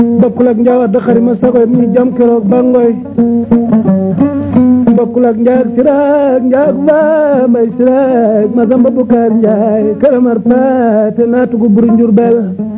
bokkul ak njaw da xari ma sagoy mi jam keroog bangoy bokkul ak njaag siraag njaag waa mbay siraag ma samba bukaar njaay karamar paate naatugu buri njurbel